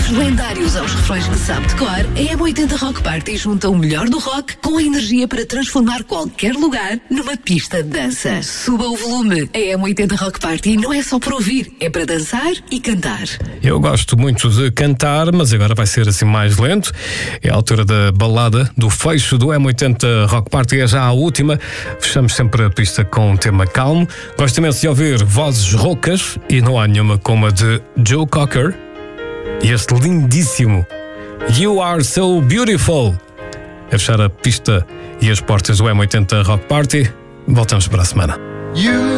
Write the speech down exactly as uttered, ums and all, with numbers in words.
motivos lendários aos refrões que sabe de cor, a M oitenta Rock Party junta o melhor do rock com a energia para transformar qualquer lugar numa pista de dança. Suba o volume. A M oitenta Rock Party não é só para ouvir, é para dançar e cantar. Eu gosto muito de cantar, mas agora vai ser assim mais lento. É a altura da balada, do fecho do M oitenta Rock Party, é já a última. Fechamos sempre a pista com um tema calmo. Gosto imenso de ouvir vozes roucas e não há nenhuma como a de Joe Cocker. E este lindíssimo You Are So Beautiful. A fechar a pista e as portas do M oitenta Rock Party. Voltamos para a semana. You